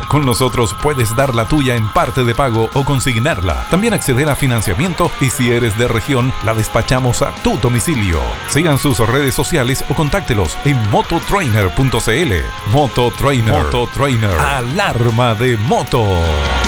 Con nosotros puedes dar la tuya en parte de pago o consignarla. También acceder a financiamiento y si eres de región, la despachamos a tu domicilio. Sigan sus redes sociales o contáctelos en mototrainer.cl. Mototrainer. Alarma de moto.